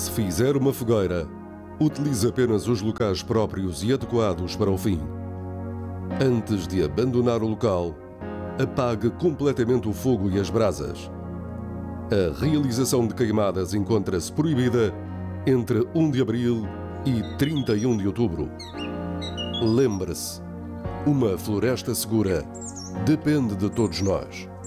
Se fizer uma fogueira, utilize apenas os locais próprios e adequados para o fim. Antes de abandonar o local, apague completamente o fogo e as brasas. A realização de queimadas encontra-se proibida entre 1 de abril e 31 de outubro. Lembre-se, uma floresta segura depende de todos nós.